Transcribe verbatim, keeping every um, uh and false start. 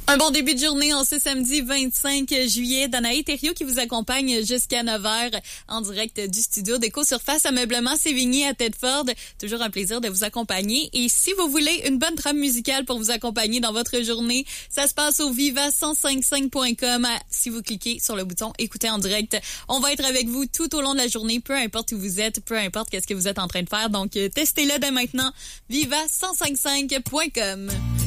Un bon début de journée en ce samedi vingt-cinq juillet. Danae Thériault qui vous accompagne jusqu'à neuf heures en direct du studio d'Éco-Surface Ameublement Sévigny à Thetford. Toujours un plaisir de vous accompagner. Et si vous voulez une bonne trame musicale pour vous accompagner dans votre journée, ça se passe au viva cent cinquante-cinq point com. Si vous cliquez sur le bouton écouter en direct, on va être avec vous tout au long de la journée, peu importe où vous êtes, peu importe qu'est-ce que vous êtes en train de faire. Donc, testez-le dès maintenant. viva cent cinquante-cinq point com.